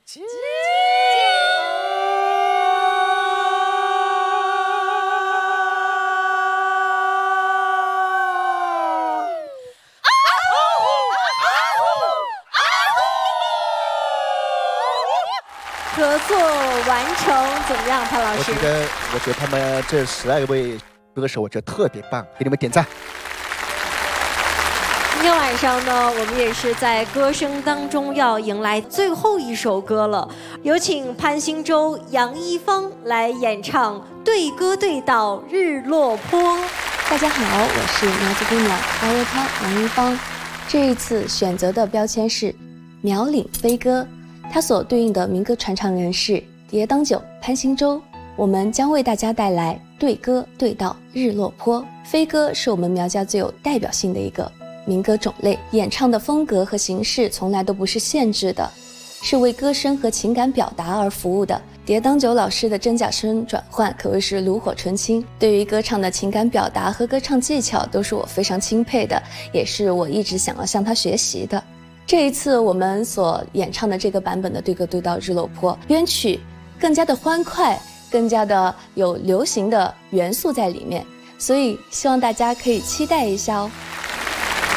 合作完成怎么样，潘老师？ 我觉得他们这12位歌手，我觉得特别棒，给你们点赞。 今天晚上呢，我们也是在歌声当中要迎来最后一首歌了，有请潘兴洲、杨一方来演唱《对歌对到日落坡》。 大家好，我是苗子姑娘花乐潘杨一方。这一次选择的标签是苗岭飞歌，它所对应的民歌传唱人是蝶当久、潘兴洲。我们将为大家带来《对歌对到日落坡》。飞歌是我们苗家最有代表性的一个民歌种类，演唱的风格和形式从来都不是限制的，是为歌声和情感表达而服务的。蝶当久老师的真假声转换可谓是炉火纯青，对于歌唱的情感表达和歌唱技巧都是我非常钦佩的，也是我一直想要向他学习的。这一次我们所演唱的这个版本的《对歌对到日落坡》，编曲更加的欢快，更加的有流行的元素在里面，所以希望大家可以期待一下哦。